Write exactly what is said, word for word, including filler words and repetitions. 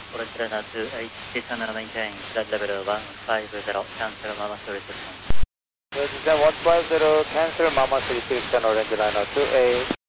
Orange Liner two eight, descend and maintain flight level one five zero, cancel Mama three six one. Descend one five zero, cancel Mama three six one, Orange Liner two eight.